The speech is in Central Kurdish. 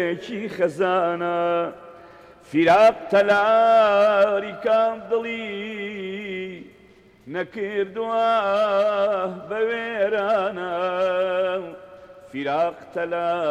گوێیەکی خەزانە فیراق تەلاری کام دڵی نەکردووە بە وێرانە فیراق تەلار